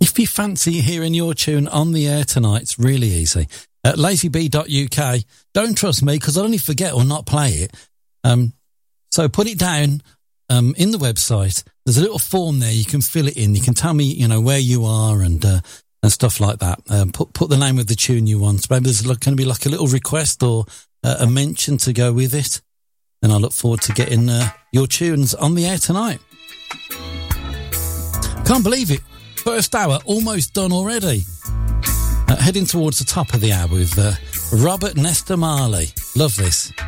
If you fancy hearing your tune on the air tonight, it's really easy. At lazybee.uk. Don't trust me because I'll only forget or not play it. So put it down in the website. There's a little form there. You can fill it in. You can tell me, you know, where you are and stuff like that. Put the name of the tune you want. Maybe there's going to be like a little request or a mention to go with it. And I look forward to getting your tunes on the air tonight. Can't believe it. First hour almost done already. Heading towards the top of the hour with Robert Nesta Marley. Love this.